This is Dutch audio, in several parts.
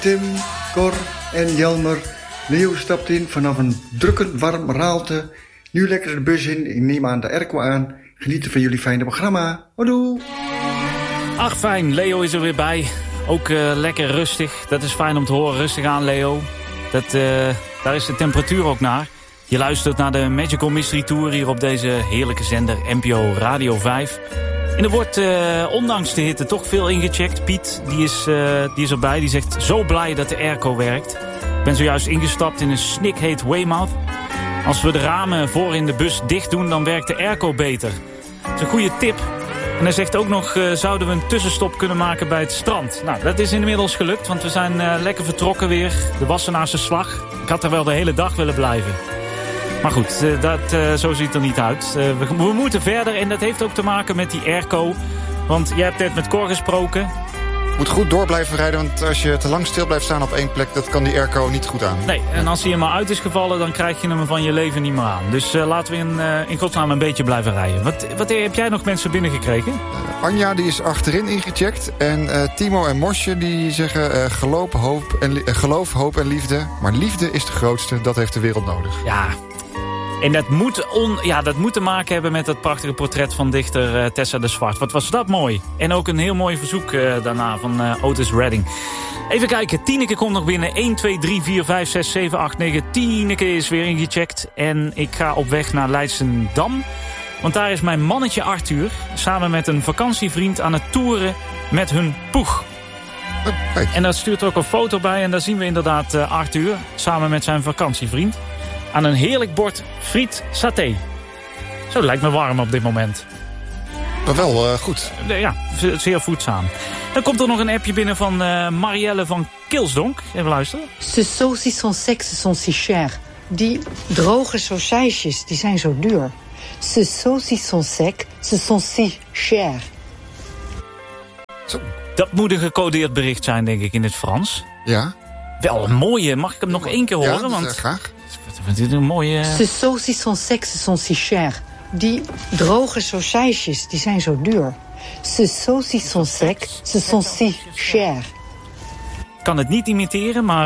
Tim, Cor en Jelmer. Leo stapt in vanaf een drukkend warm Raalte. Nu lekker de bus in. Ik neem aan de airco aan. Genieten van jullie fijne programma. Houdoe. Ach fijn, Leo is er weer bij. Ook lekker rustig. Dat is fijn om te horen. Rustig aan, Leo. Daar is de temperatuur ook naar. Je luistert naar de Magical Mystery Tour hier op deze heerlijke zender NPO Radio 5. En er wordt ondanks de hitte toch veel ingecheckt. Piet, die is erbij. Die zegt zo blij dat de airco werkt. Ik ben zojuist ingestapt in een snikheet Weymouth. Als we de ramen voor in de bus dicht doen, dan werkt de airco beter. Dat is een goede tip. En hij zegt ook nog, zouden we een tussenstop kunnen maken bij het strand. Nou, dat is inmiddels gelukt, want we zijn lekker vertrokken weer. De Wassenaarse slag. Ik had er wel de hele dag willen blijven. Maar goed, zo ziet het er niet uit. We moeten verder en dat heeft ook te maken met die airco. Want jij hebt net met Cor gesproken. Je moet goed door blijven rijden, want als je te lang stil blijft staan op één plek, dat kan die airco niet goed aan. Nee, en als hij er maar uit is gevallen, dan krijg je hem van je leven niet meer aan. Dus laten we in godsnaam een beetje blijven rijden. Wat heb jij nog mensen binnengekregen? Anja, die is achterin ingecheckt. En Timo en Mosje, die zeggen geloof, hoop en liefde. Maar liefde is de grootste, dat heeft de wereld nodig. Ja. En dat moet te maken hebben met dat prachtige portret van dichter Tessa de Zwart. Wat was dat mooi. En ook een heel mooi verzoek daarna van Otis Redding. Even kijken, Tineke komt nog binnen. 1, 2, 3, 4, 5, 6, 7, 8, 9. Tineke is weer ingecheckt. En ik ga op weg naar Leidschendam. Want daar is mijn mannetje Arthur samen met een vakantievriend aan het toeren met hun poeg. En daar stuurt er ook een foto bij. En daar zien we inderdaad Arthur samen met zijn vakantievriend aan een heerlijk bord friet saté. Zo, lijkt me warm op dit moment. Maar wel goed. Ja, zeer voedzaam. Dan komt er nog een appje binnen van Marielle van Kilsdonk. Even luisteren. Ce saucisson sec, ce sont si cher. Die droge sausijsjes, die zijn zo duur. Ce saucisson sec, ce sont si cher. Zo. Dat moet een gecodeerd bericht zijn, denk ik, in het Frans. Ja. Wel een mooie. Mag ik hem nog één keer horen? Ja, want graag. Dit is een mooie. Ce saucisson sec, ce sont si cher. Die droge sausijsjes, die zijn zo duur. Ce saucisson sec, ce sont si cher. Ik kan het niet imiteren, maar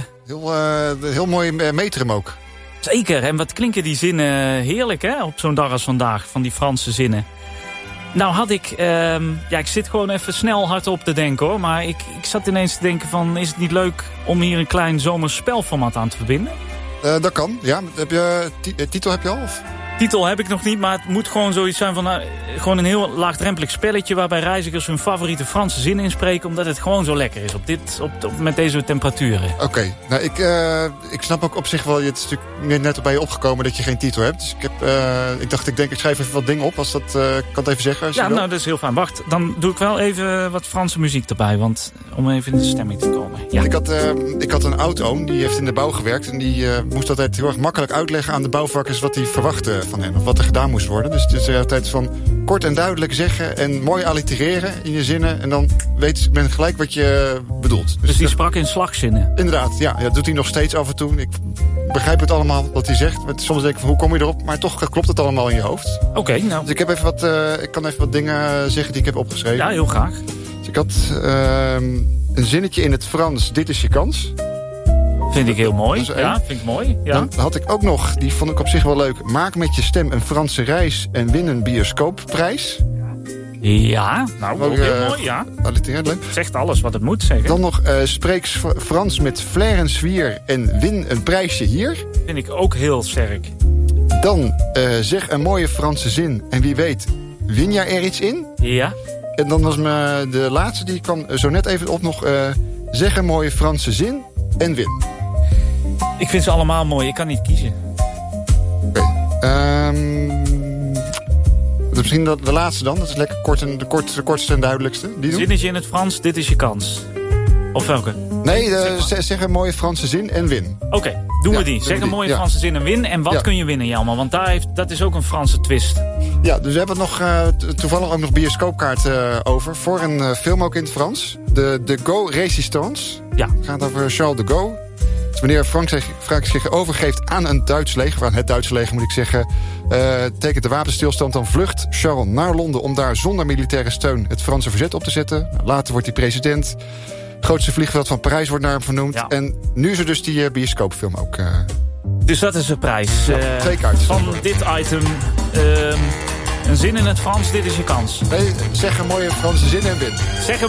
Heel mooi metrum ook. Zeker, en wat klinken die zinnen heerlijk, hè? Op zo'n dag als vandaag, van die Franse zinnen. Nou had ik, ik zit gewoon even snel hardop te denken, hoor. Maar ik zat ineens te denken van, is het niet leuk om hier een klein zomers spelformat aan te verbinden? Dat kan, ja. Heb je titel heb je al? Of? Titel heb ik nog niet, maar het moet gewoon zoiets zijn van gewoon een heel laagdrempelig spelletje waarbij reizigers hun favoriete Franse zin inspreken, omdat het gewoon zo lekker is met deze temperaturen. Oké. Nou, ik snap ook op zich wel, het is natuurlijk net bij je opgekomen dat je geen titel hebt. Dus ik schrijf even wat dingen op, als dat kan het even zeggen. Als je wil. Nou, dat is heel fijn. Wacht, dan doe ik wel even wat Franse muziek erbij, want om even in de stemming te komen. Ja. Ik had een oud-oom, die heeft in de bouw gewerkt en die moest altijd heel erg makkelijk uitleggen aan de bouwvakkers wat hij verwachtte van hen, of wat er gedaan moest worden. Dus het is altijd van kort en duidelijk zeggen en mooi allitereren in je zinnen en dan weet men gelijk wat je bedoelt. Dus die sprak in slagzinnen? Inderdaad, ja. Dat doet hij nog steeds af en toe. Ik begrijp het allemaal wat hij zegt. Soms denk ik van hoe kom je erop, maar toch klopt het allemaal in je hoofd. Oké, nou. Dus ik kan even wat dingen zeggen die ik heb opgeschreven. Ja, heel graag. Dus ik had een zinnetje in het Frans, dit is je kans. Vind ik heel mooi. Ja, vind ik mooi. Ja. Dan had ik ook nog, die vond ik op zich wel leuk. Maak met je stem een Franse reis en win een bioscoopprijs. Ja, nou, ook heel mooi, ja. Leuk. Zegt alles wat het moet zeggen. Dan nog spreek Frans met flair en zwier en win een prijsje hier. Vind ik ook heel sterk. Dan zeg een mooie Franse zin en wie weet, win jij er iets in? Ja. En dan was de laatste, die kwam zo net even op nog. Zeg een mooie Franse zin en win. Ik vind ze allemaal mooi, ik kan niet kiezen. Oké. Misschien de laatste dan, dat is lekker kort en de kortste en duidelijkste. Die doen. Zinnetje in het Frans, dit is je kans. Of welke? Nee, zeg een mooie Franse zin en win. Oké, doen we die. Zeg een mooie Franse zin en win. En wat kun je winnen, Jelmer? Want dat is ook een Franse twist. Ja, dus we hebben nog toevallig ook nog bioscoopkaart over. Voor een film ook in het Frans. De Go Resistance. Ja. Het gaat over Charles de Gaulle. Dus wanneer Frankrijk zich overgeeft aan een Duits leger, aan het Duitse leger moet ik zeggen, tekent de wapenstilstand, dan vlucht Charles naar Londen om daar zonder militaire steun het Franse verzet op te zetten. Later wordt hij president. grootste vliegveld van Parijs wordt naar hem vernoemd. Ja. En nu is er dus die bioscoopfilm ook. Dus dat is de prijs. 2 kaartjes. Van dit item. Een zin in het Frans, dit is je kans. Nee, zeg een mooie Franse zin en win. Zeg